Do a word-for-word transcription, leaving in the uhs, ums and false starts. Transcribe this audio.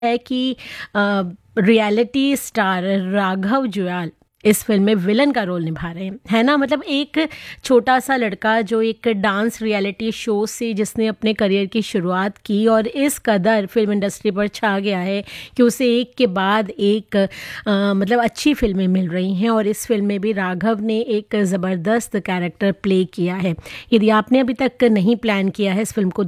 है कि अ, reality star Raghav Juyal इस फ़िल्म में विलन का रोल निभा रहे हैं, है ना? मतलब एक छोटा-सा लड़का जो एक डांस रियलिटी शो से जिसने अपने करियर की शुरुआत की और इस कदर फ़िल्म इंडस्ट्री पर छा गया है कि उसे एक के बाद एक अ, मतलब अच्छी फ़िल्में मिल रही हैं और इस फ़िल्म में भी राघव ने एक ज़बरदस्त कैरेक्टर प्ले किया है। यदि आपने अभी तक नहीं प्लान किया है इस फ़िल्म को